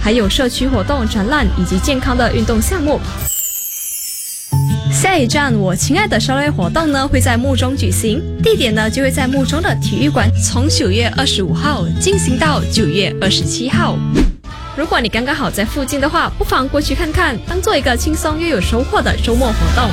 还有社区活动、展览以及健康的运动项目。下一站我亲爱的少儿活动呢会在木中举行，地点呢就会在木中的体育馆，从9月25号进行到9月27号。如果你刚刚好在附近的话，不妨过去看看，当做一个轻松又有收获的周末活动。